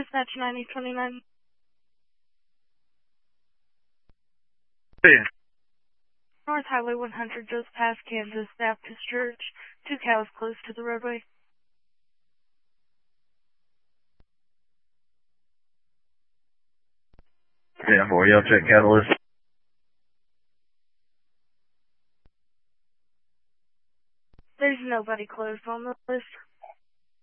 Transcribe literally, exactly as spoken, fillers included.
dispatch ninety twenty-nine. Yeah. North Highway one hundred, just past Kansas Baptist Church. Two cows close to the roadway. Yeah, for y'all check catalyst. There's nobody closed on the list.